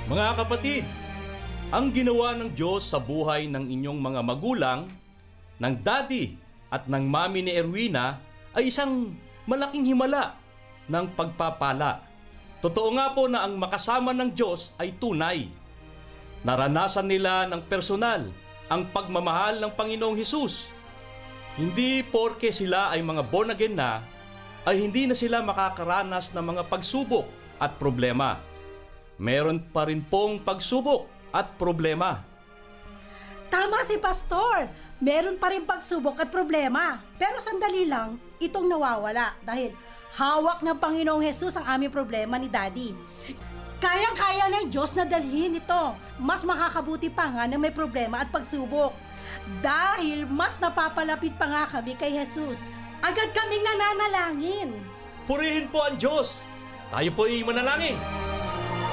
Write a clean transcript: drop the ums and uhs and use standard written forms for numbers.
Mga kapatid, ang ginawa ng Diyos sa buhay ng inyong mga magulang, ng daddy at ng mami ni Erwina ay isang malaking himala ng pagpapala. Totoo nga po na ang makasama ng Diyos ay tunay. Naranasan nila ng personal ang pagmamahal ng Panginoong Hesus. Hindi porke sila ay mga born again na, ay hindi na sila makakaranas ng mga pagsubok at problema. Meron pa rin pong pagsubok at problema. Tama si Pastor! Meron pa rin pagsubok at problema. Pero sandali lang, itong nawawala dahil hawak ng Panginoong Hesus ang aming problema ni Daddy. Kayang-kaya ng Diyos na dalhin ito. Mas makakabuti pa nga na may problema at pagsubok. Dahil mas napapalapit pa nga kami kay Jesus. Agad kaming nananalangin. Purihin po ang Diyos! Tayo po ay manalangin!